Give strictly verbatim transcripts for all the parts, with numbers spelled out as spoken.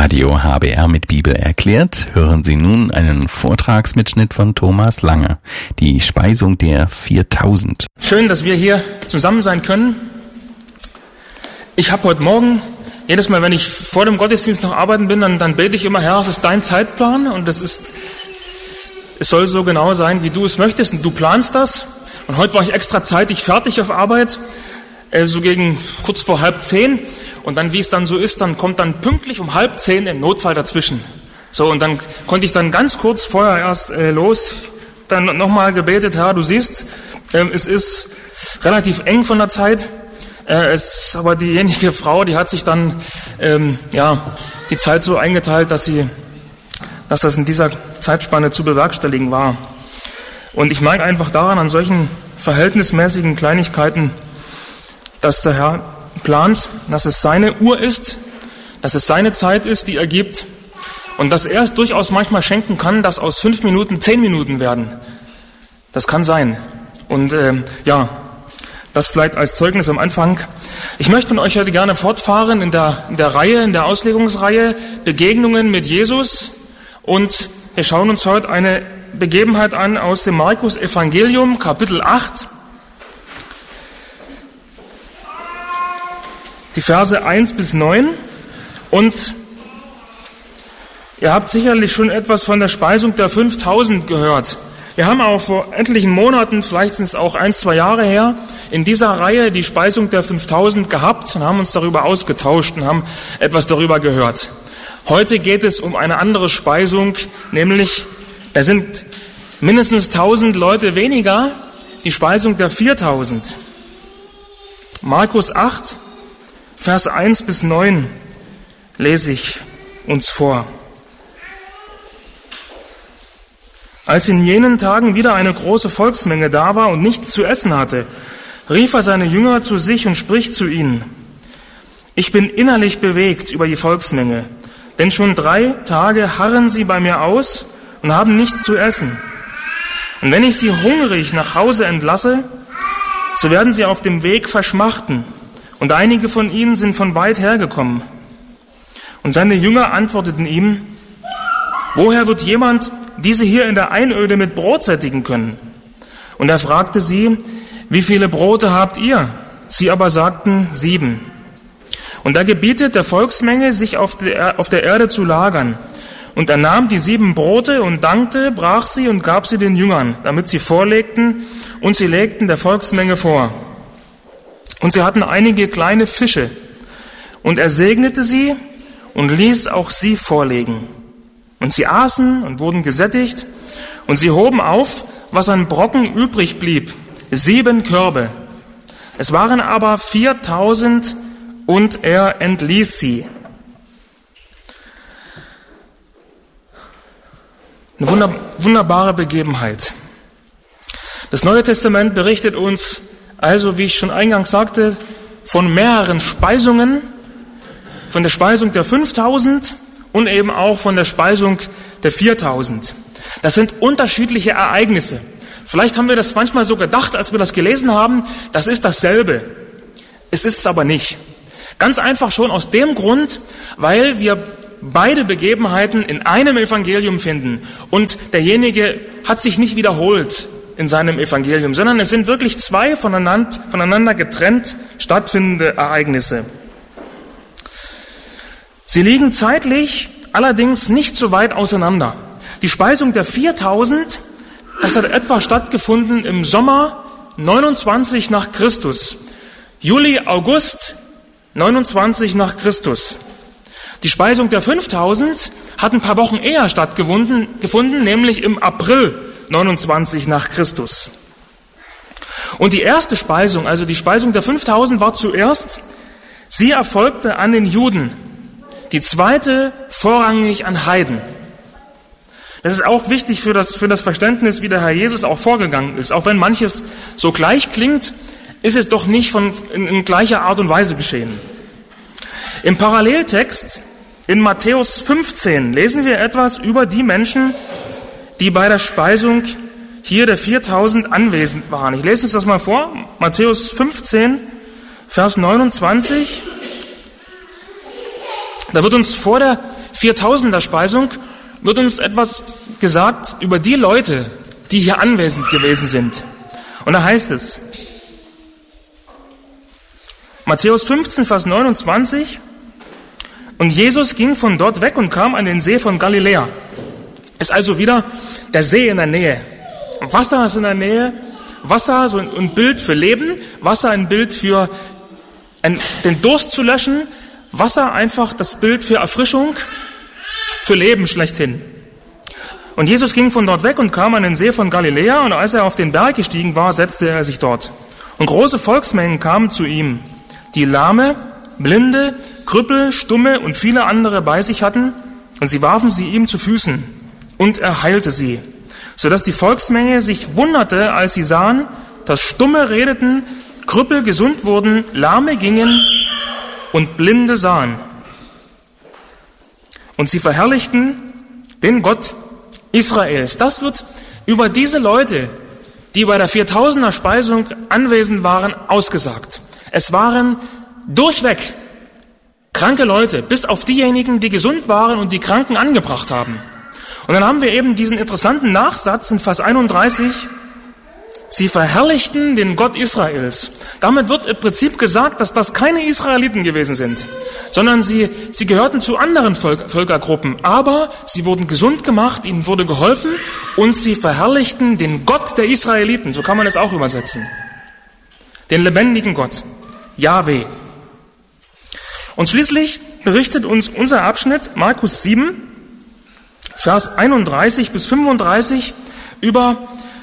Radio H B R mit Bibel erklärt, hören Sie nun einen Vortragsmitschnitt von Thomas Lange, die Speisung der viertausend. Schön, dass wir hier zusammen sein können. Ich habe heute Morgen, jedes Mal, wenn ich vor dem Gottesdienst noch arbeiten bin, dann, dann bete ich immer, Herr, es ist dein Zeitplan und das ist, es soll so genau sein, wie du es möchtest und du planst das. Und heute war ich extra zeitig fertig auf Arbeit, äh, so gegen kurz vor halb zehn. Und dann, wie es dann so ist, dann kommt dann pünktlich um halb zehn ein Notfall dazwischen. So, und dann konnte ich dann ganz kurz vorher erst äh, los, dann nochmal gebetet, Herr, du siehst, äh, es ist relativ eng von der Zeit. Äh, es, aber diejenige Frau, die hat sich dann, ähm, ja, die Zeit so eingeteilt, dass sie, dass das in dieser Zeitspanne zu bewerkstelligen war. Und ich merke einfach daran, an solchen verhältnismäßigen Kleinigkeiten, dass der Herr plant, dass es seine Uhr ist, dass es seine Zeit ist, die er gibt und dass er es durchaus manchmal schenken kann, dass aus fünf Minuten zehn Minuten werden. Das kann sein. Und äh, ja, das vielleicht als Zeugnis am Anfang. Ich möchte mit euch heute gerne fortfahren in der, in der Reihe, in der Auslegungsreihe Begegnungen mit Jesus und wir schauen uns heute eine Begebenheit an aus dem Markus-Evangelium, Kapitel acht. Die Verse eins bis neun und ihr habt sicherlich schon etwas von der Speisung der fünftausend gehört. Wir haben auch vor etlichen Monaten, vielleicht sind es auch ein, zwei Jahre her, in dieser Reihe die Speisung der fünftausend gehabt und haben uns darüber ausgetauscht und haben etwas darüber gehört. Heute geht es um eine andere Speisung, nämlich da sind mindestens tausend Leute weniger, die Speisung der viertausend. Markus acht, Vers eins bis neun lese ich uns vor. Als in jenen Tagen wieder eine große Volksmenge da war und nichts zu essen hatte, rief er seine Jünger zu sich und spricht zu ihnen: Ich bin innerlich bewegt über die Volksmenge, denn schon drei Tage harren sie bei mir aus und haben nichts zu essen. Und wenn ich sie hungrig nach Hause entlasse, so werden sie auf dem Weg verschmachten. Und einige von ihnen sind von weit hergekommen. Und seine Jünger antworteten ihm: Woher wird jemand diese hier in der Einöde mit Brot sättigen können? Und er fragte sie: Wie viele Brote habt ihr? Sie aber sagten: Sieben. Und er gebietet der Volksmenge, sich auf der, auf der Erde zu lagern. Und er nahm die sieben Brote und dankte, brach sie und gab sie den Jüngern, damit sie vorlegten, und sie legten der Volksmenge vor. Und sie hatten einige kleine Fische. Und er segnete sie und ließ auch sie vorlegen. Und sie aßen und wurden gesättigt. Und sie hoben auf, was an Brocken übrig blieb, sieben Körbe. Es waren aber viertausend und er entließ sie. Eine wunder, wunderbare Begebenheit. Das Neue Testament berichtet uns also, wie ich schon eingangs sagte, von mehreren Speisungen, von der Speisung der fünftausend und eben auch von der Speisung der viertausend. Das sind unterschiedliche Ereignisse. Vielleicht haben wir das manchmal so gedacht, als wir das gelesen haben, das ist dasselbe. Es ist es aber nicht. Ganz einfach schon aus dem Grund, weil wir beide Begebenheiten in einem Evangelium finden und derjenige hat sich nicht wiederholt in seinem Evangelium, sondern es sind wirklich zwei voneinander, voneinander getrennt stattfindende Ereignisse. Sie liegen zeitlich allerdings nicht so weit auseinander. Die Speisung der viertausend, das hat etwa stattgefunden im Sommer neunundzwanzig nach Christus. Juli, August neunundzwanzig nach Christus. Die Speisung der fünftausend hat ein paar Wochen eher stattgefunden, gefunden, nämlich im April neunundzwanzig nach Christus. Und die erste Speisung, also die Speisung der fünftausend, war zuerst, sie erfolgte an den Juden. Die zweite vorrangig an Heiden. Das ist auch wichtig für das, für das Verständnis, wie der Herr Jesus auch vorgegangen ist. Auch wenn manches so gleich klingt, ist es doch nicht von, in, in gleicher Art und Weise geschehen. Im Paralleltext in Matthäus fünfzehn lesen wir etwas über die Menschen, die bei der Speisung hier der viertausend anwesend waren. Ich lese uns das mal vor. Matthäus fünfzehn, Vers neunundzwanzig. Da wird uns vor der Viertausender-Speisung wird uns etwas gesagt über die Leute, die hier anwesend gewesen sind. Und da heißt es, Matthäus fünfzehn, Vers neunundzwanzig, und Jesus ging von dort weg und kam an den See von Galiläa. Ist also wieder der See in der Nähe. Wasser ist in der Nähe. Wasser so ein Bild für Leben. Wasser ein Bild für ein, den Durst zu löschen. Wasser einfach das Bild für Erfrischung, für Leben schlechthin. Und Jesus ging von dort weg und kam an den See von Galiläa. Und als er auf den Berg gestiegen war, setzte er sich dort. Und große Volksmengen kamen zu ihm, die Lahme, Blinde, Krüppel, Stumme und viele andere bei sich hatten, und sie warfen sie ihm zu Füßen, und er heilte sie, sodass die Volksmenge sich wunderte, als sie sahen, dass Stumme redeten, Krüppel gesund wurden, Lahme gingen und Blinde sahen. Und sie verherrlichten den Gott Israels. Das wird über diese Leute, die bei der Viertausender Speisung anwesend waren, ausgesagt. Es waren durchweg kranke Leute, bis auf diejenigen, die gesund waren und die Kranken angebracht haben. Und dann haben wir eben diesen interessanten Nachsatz in Vers einunddreißig. Sie verherrlichten den Gott Israels. Damit wird im Prinzip gesagt, dass das keine Israeliten gewesen sind, sondern sie, sie gehörten zu anderen Völker, Völkergruppen. Aber sie wurden gesund gemacht, ihnen wurde geholfen und sie verherrlichten den Gott der Israeliten. So kann man es auch übersetzen. Den lebendigen Gott, Jahwe. Und schließlich berichtet uns unser Abschnitt, Markus sieben, Vers einunddreißig bis fünfunddreißig, über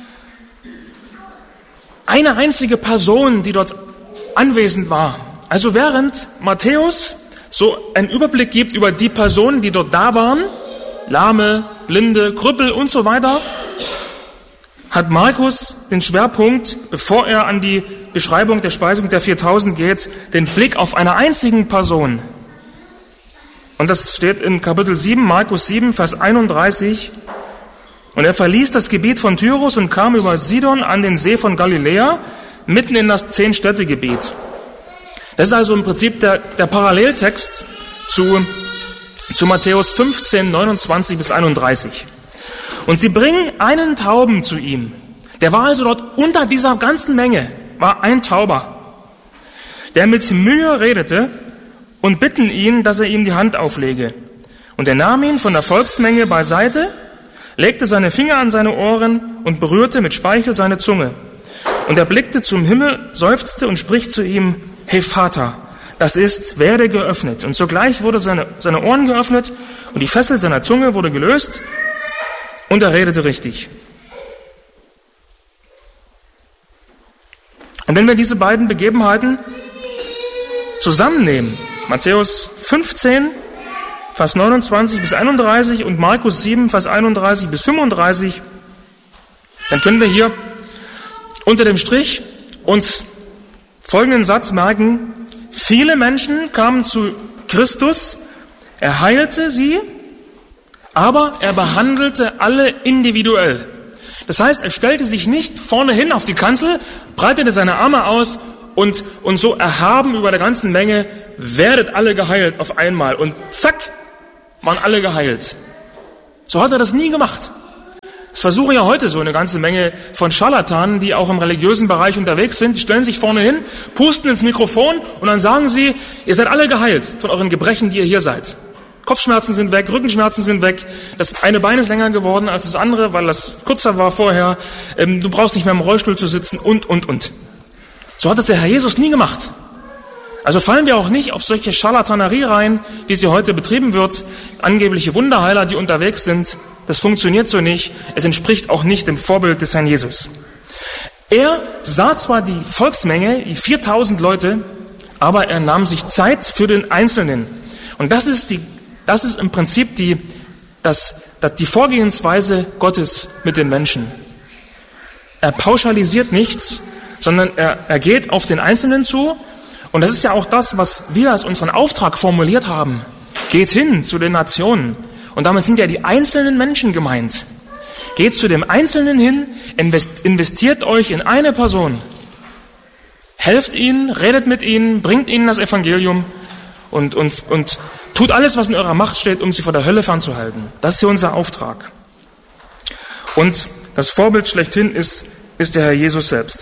eine einzige Person, die dort anwesend war. Also während Matthäus so einen Überblick gibt über die Personen, die dort da waren, Lahme, Blinde, Krüppel und so weiter, hat Markus den Schwerpunkt, bevor er an die Beschreibung der Speisung der viertausend geht, den Blick auf eine einzigen Person. Und das steht in Kapitel sieben, Markus sieben, Vers einunddreißig. Und er verließ das Gebiet von Tyrus und kam über Sidon an den See von Galiläa, mitten in das Zehn-Städte-Gebiet. Das ist also im Prinzip der, der Paralleltext zu, zu Matthäus fünfzehn, neunundzwanzig bis einunddreißig. Und sie bringen einen Tauben zu ihm. Der war also dort unter dieser ganzen Menge, war ein Tauber, der mit Mühe redete und bitten ihn, dass er ihm die Hand auflege. Und er nahm ihn von der Volksmenge beiseite, legte seine Finger an seine Ohren und berührte mit Speichel seine Zunge. Und er blickte zum Himmel, seufzte und spricht zu ihm, hey Vater, das ist, werde geöffnet. Und sogleich wurde seine, seine Ohren geöffnet und die Fessel seiner Zunge wurde gelöst und er redete richtig. Und wenn wir diese beiden Begebenheiten zusammennehmen, Matthäus fünfzehn, Vers neunundzwanzig bis einunddreißig und Markus sieben, Vers einunddreißig bis fünfunddreißig, dann können wir hier unter dem Strich uns folgenden Satz merken. Viele Menschen kamen zu Christus, er heilte sie, aber er behandelte alle individuell. Das heißt, er stellte sich nicht vorne hin auf die Kanzel, breitete seine Arme aus und, und so erhaben über der ganzen Menge, werdet alle geheilt auf einmal. Und zack, waren alle geheilt. So hat er das nie gemacht. Das versuchen ja heute so eine ganze Menge von Scharlatanen, die auch im religiösen Bereich unterwegs sind. Die stellen sich vorne hin, pusten ins Mikrofon und dann sagen sie, ihr seid alle geheilt von euren Gebrechen, die ihr hier seid. Kopfschmerzen sind weg, Rückenschmerzen sind weg, das eine Bein ist länger geworden als das andere, weil das kürzer war vorher, du brauchst nicht mehr im Rollstuhl zu sitzen und, und, und. So hat es der Herr Jesus nie gemacht. Also fallen wir auch nicht auf solche Scharlatanerie rein, wie sie heute betrieben wird, angebliche Wunderheiler, die unterwegs sind. Das funktioniert so nicht, es entspricht auch nicht dem Vorbild des Herrn Jesus. Er sah zwar die Volksmenge, die viertausend Leute, aber er nahm sich Zeit für den Einzelnen. Und das ist die Das ist im Prinzip die, das, das, die Vorgehensweise Gottes mit den Menschen. Er pauschalisiert nichts, sondern er, er geht auf den Einzelnen zu. Und das ist ja auch das, was wir als unseren Auftrag formuliert haben. Geht hin zu den Nationen. Und damit sind ja die einzelnen Menschen gemeint. Geht zu dem Einzelnen hin, investiert euch in eine Person. Helft ihnen, redet mit ihnen, bringt ihnen das Evangelium und, und, und Tut alles, was in eurer Macht steht, um sie vor der Hölle fernzuhalten. Das ist hier unser Auftrag. Und das Vorbild schlechthin ist, ist der Herr Jesus selbst.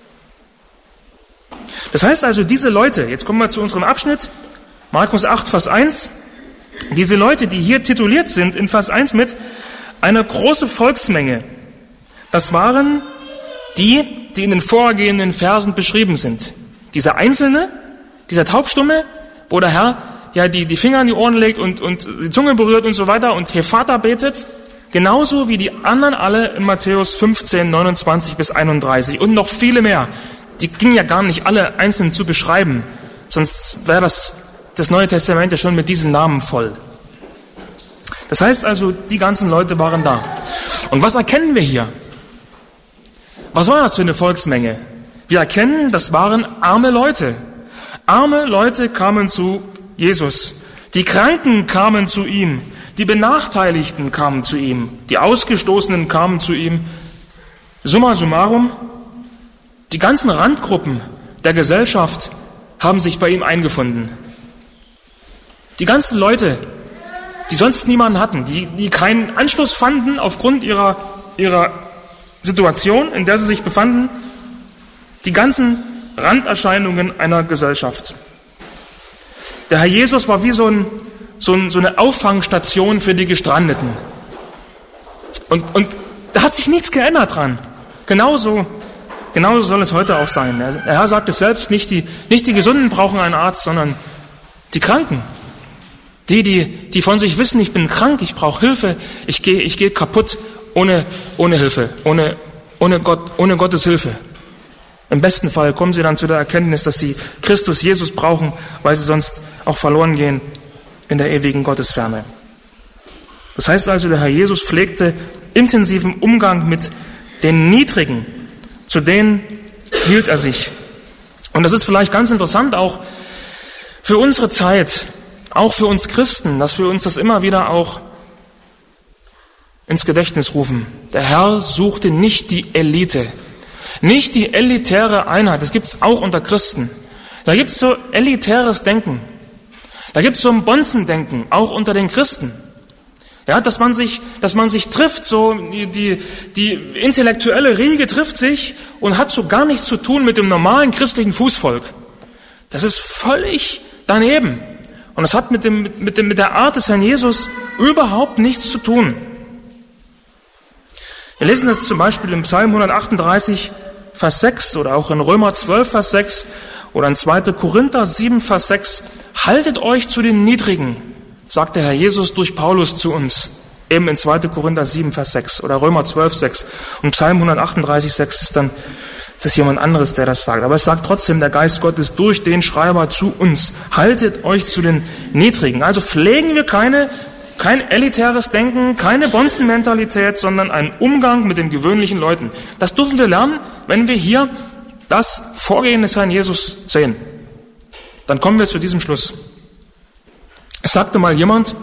Das heißt also, diese Leute, jetzt kommen wir zu unserem Abschnitt, Markus acht, Vers eins, diese Leute, die hier tituliert sind in Vers eins mit einer großen Volksmenge, das waren die, die in den vorgehenden Versen beschrieben sind. Dieser Einzelne, dieser Taubstumme, wo der Herr ja die, die Finger in die Ohren legt und, und die Zunge berührt und so weiter und Vater betet, genauso wie die anderen alle in Matthäus fünfzehn, neunundzwanzig bis einunddreißig und noch viele mehr. Die gingen ja gar nicht alle einzeln zu beschreiben, sonst wäre das, das Neue Testament ja schon mit diesen Namen voll. Das heißt also, die ganzen Leute waren da. Und was erkennen wir hier? Was war das für eine Volksmenge? Wir erkennen, das waren arme Leute. Arme Leute kamen zu Jesus. Die Kranken kamen zu ihm. Die Benachteiligten kamen zu ihm. Die Ausgestoßenen kamen zu ihm. Summa summarum, die ganzen Randgruppen der Gesellschaft haben sich bei ihm eingefunden. Die ganzen Leute, die sonst niemanden hatten, die, die keinen Anschluss fanden aufgrund ihrer, ihrer Situation, in der sie sich befanden, die ganzen Randerscheinungen einer Gesellschaft. Der Herr Jesus war wie so, ein, so, ein, so eine Auffangstation für die Gestrandeten. Und, und da hat sich nichts geändert dran. Genauso, genauso soll es heute auch sein. Der Herr sagt es selbst, nicht die, nicht die Gesunden brauchen einen Arzt, sondern die Kranken. Die, die, die von sich wissen, ich bin krank, ich brauche Hilfe, ich gehe ich gehe kaputt ohne, ohne Hilfe, ohne, ohne, Gott, ohne Gottes Hilfe. Im besten Fall kommen sie dann zu der Erkenntnis, dass sie Christus Jesus brauchen, weil sie sonst auch verloren gehen in der ewigen Gottesferne. Das heißt also, der Herr Jesus pflegte intensiven Umgang mit den Niedrigen, zu denen hielt er sich. Und das ist vielleicht ganz interessant auch für unsere Zeit, auch für uns Christen, dass wir uns das immer wieder auch ins Gedächtnis rufen. Der Herr suchte nicht die Elite, nicht die elitäre Einheit. Das gibt es auch unter Christen. Da gibt es so elitäres Denken. Da gibt es so ein Bonzendenken, auch unter den Christen. Ja, dass man sich, dass man sich trifft, so die, die, die intellektuelle Riege trifft sich und hat so gar nichts zu tun mit dem normalen christlichen Fußvolk. Das ist völlig daneben. Und das hat mit dem, mit dem, mit der Art des Herrn Jesus überhaupt nichts zu tun. Wir lesen das zum Beispiel im Psalm hundertachtunddreißig, Vers sechs oder auch in Römer zwölf, Vers sechs oder in zweiter Korinther sieben, Vers sechs. Haltet euch zu den Niedrigen, sagt der Herr Jesus durch Paulus zu uns. Eben in zweiter Korinther sieben, Vers sechs oder Römer zwölf, Vers sechs. Und Psalm hundertachtunddreißig, Vers sechs ist dann, das ist jemand anderes, der das sagt. Aber es sagt trotzdem der Geist Gottes durch den Schreiber zu uns. Haltet euch zu den Niedrigen. Also pflegen wir keine Kein elitäres Denken, keine Bonzenmentalität, sondern einen Umgang mit den gewöhnlichen Leuten. Das dürfen wir lernen, wenn wir hier das Vorgehen des Herrn Jesus sehen. Dann kommen wir zu diesem Schluss. Es sagte mal jemand,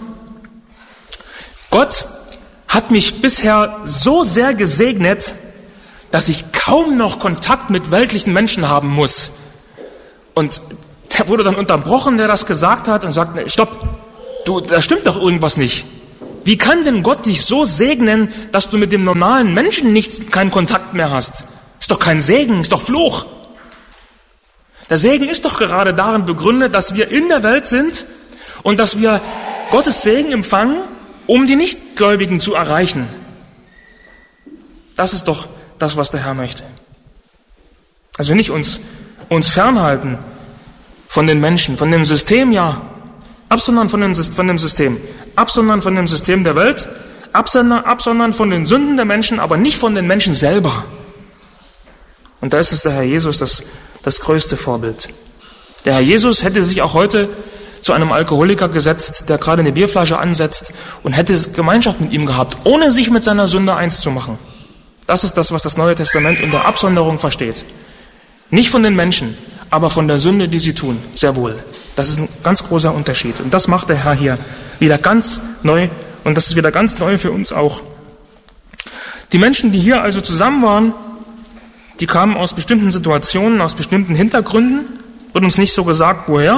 Gott hat mich bisher so sehr gesegnet, dass ich kaum noch Kontakt mit weltlichen Menschen haben muss. Und der wurde dann unterbrochen, der das gesagt hat, und sagt, stopp, du, da stimmt doch irgendwas nicht. Wie kann denn Gott dich so segnen, dass du mit dem normalen Menschen nichts, keinen Kontakt mehr hast? Ist doch kein Segen, ist doch Fluch. Der Segen ist doch gerade darin begründet, dass wir in der Welt sind und dass wir Gottes Segen empfangen, um die Nichtgläubigen zu erreichen. Das ist doch das, was der Herr möchte. Also nicht uns, uns fernhalten von den Menschen, von dem System, ja, absondern von dem, von dem System, absondern von dem System der Welt, absondern, absondern von den Sünden der Menschen, aber nicht von den Menschen selber. Und da ist es der Herr Jesus das, das größte Vorbild. Der Herr Jesus hätte sich auch heute zu einem Alkoholiker gesetzt, der gerade eine Bierflasche ansetzt, und hätte Gemeinschaft mit ihm gehabt, ohne sich mit seiner Sünde eins zu machen. Das ist das, was das Neue Testament unter Absonderung versteht. Nicht von den Menschen, aber von der Sünde, die sie tun, sehr wohl. Das ist ein ganz großer Unterschied. Und das macht der Herr hier wieder ganz neu. Und das ist wieder ganz neu für uns auch. Die Menschen, die hier also zusammen waren, die kamen aus bestimmten Situationen, aus bestimmten Hintergründen. Wird uns nicht so gesagt, woher.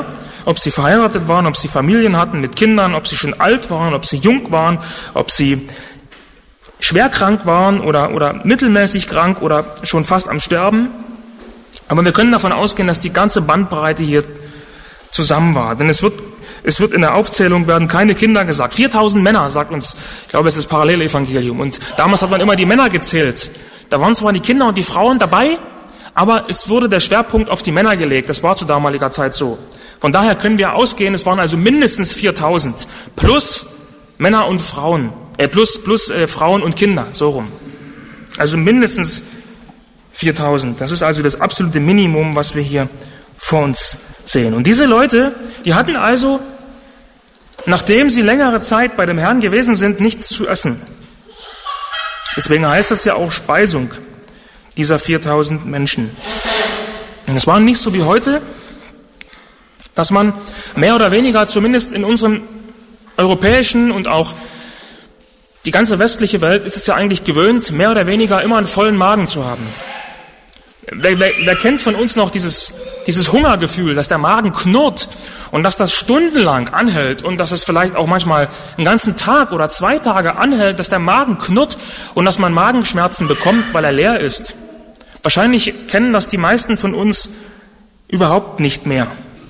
ob sie verheiratet waren, ob sie Familien hatten mit Kindern, ob sie schon alt waren, ob sie jung waren, ob sie schwer krank waren oder, oder mittelmäßig krank oder schon fast am Sterben. Aber wir können davon ausgehen, dass die ganze Bandbreite hier zusammen war. Denn es wird, es wird in der Aufzählung werden keine Kinder gesagt. viertausend Männer, sagt uns, ich glaube, es ist das Parallelevangelium. Und damals hat man immer die Männer gezählt. Da waren zwar die Kinder und die Frauen dabei, aber es wurde der Schwerpunkt auf die Männer gelegt. Das war zu damaliger Zeit so. Von daher können wir ausgehen, es waren also mindestens viertausend. Plus Männer und Frauen. Äh, plus, plus äh, Frauen und Kinder, so rum. Also mindestens viertausend. Das ist also das absolute Minimum, was wir hier vor uns sehen. Und diese Leute, die hatten also, nachdem sie längere Zeit bei dem Herrn gewesen sind, nichts zu essen. Deswegen heißt das ja auch Speisung dieser viertausend Menschen. Und es war nicht so wie heute, dass man mehr oder weniger, zumindest in unserem europäischen und auch die ganze westliche Welt ist es ja eigentlich gewöhnt, mehr oder weniger immer einen vollen Magen zu haben. Wer, wer, wer kennt von uns noch dieses, dieses Hungergefühl, dass der Magen knurrt und dass das stundenlang anhält und dass es vielleicht auch manchmal einen ganzen Tag oder zwei Tage anhält, dass der Magen knurrt und dass man Magenschmerzen bekommt, weil er leer ist. Wahrscheinlich kennen das die meisten von uns überhaupt nicht mehr.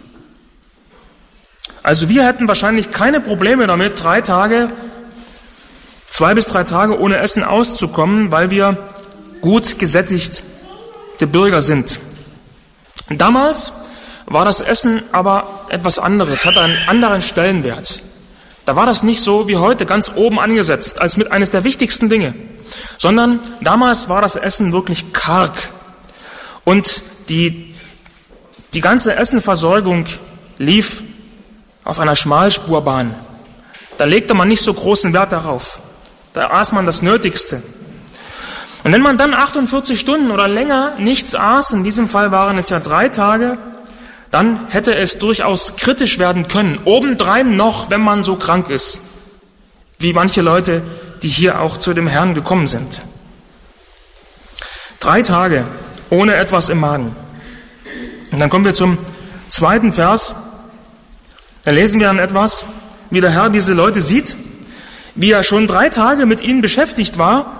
Also wir hätten wahrscheinlich keine Probleme damit, drei Tage, zwei bis drei Tage ohne Essen auszukommen, weil wir gut gesättigte Bürger sind. Damals war das Essen aber etwas anderes, hatte einen anderen Stellenwert. Da war das nicht so wie heute ganz oben angesetzt, als mit eines der wichtigsten Dinge, sondern damals war das Essen wirklich karg. Und die, die ganze Essenversorgung lief auf einer Schmalspurbahn. Da legte man nicht so großen Wert darauf. Da aß man das Nötigste. Und wenn man dann achtundvierzig Stunden oder länger nichts aß, in diesem Fall waren es ja drei Tage, dann hätte es durchaus kritisch werden können. Obendrein noch, wenn man so krank ist, wie manche Leute, die hier auch zu dem Herrn gekommen sind. Drei Tage ohne etwas im Magen. Und dann kommen wir zum zweiten Vers. Da lesen wir dann etwas, wie der Herr diese Leute sieht, wie er schon drei Tage mit ihnen beschäftigt war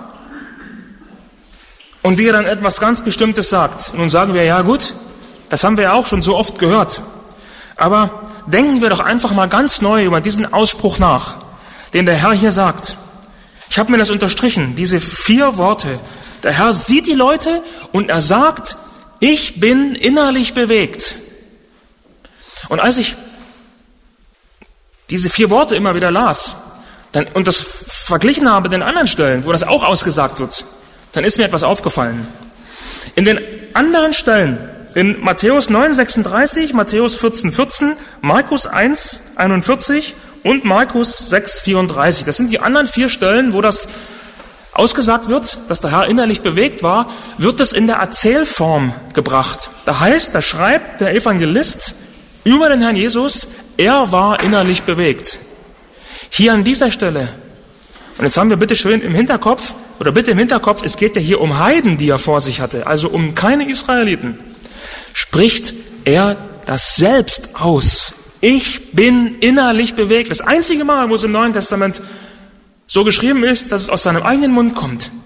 und wie er dann etwas ganz Bestimmtes sagt. Nun sagen wir, ja gut, das haben wir ja auch schon so oft gehört. Aber denken wir doch einfach mal ganz neu über diesen Ausspruch nach, den der Herr hier sagt. Ich habe mir das unterstrichen, diese vier Worte. Der Herr sieht die Leute und er sagt, ich bin innerlich bewegt. Und als ich diese vier Worte immer wieder las dann, und das verglichen habe mit den anderen Stellen, wo das auch ausgesagt wird, dann ist mir etwas aufgefallen. In den anderen Stellen, in Matthäus neun sechsunddreißig, Matthäus vierzehn vierzehn, Markus eins einundvierzig und Markus sechs vierunddreißig, das sind die anderen vier Stellen, wo das ausgesagt wird, dass der Herr innerlich bewegt war, wird es in der Erzählform gebracht. Da heißt, da schreibt der Evangelist über den Herrn Jesus, er war innerlich bewegt. Hier an dieser Stelle, und jetzt haben wir bitte schön im Hinterkopf, oder bitte im Hinterkopf, es geht ja hier um Heiden, die er vor sich hatte, also um keine Israeliten, spricht er das selbst aus. Ich bin innerlich bewegt. Das einzige Mal, wo es im Neuen Testament so geschrieben ist, dass es aus seinem eigenen Mund kommt.